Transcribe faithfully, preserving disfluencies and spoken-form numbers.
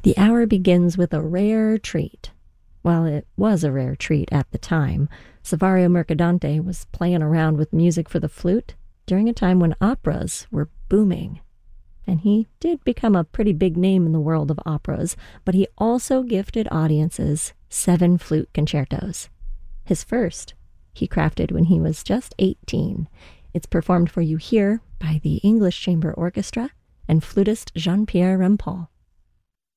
The hour begins with a rare treat. Well, it was a rare treat at the time. Savario Mercadante was playing around with music for the flute during a time when operas were booming. And he did become a pretty big name in the world of operas, but he also gifted audiences seven flute concertos. His first he crafted when he was just eighteen. It's performed for you here by the English Chamber Orchestra and flutist Jean-Pierre Rampal.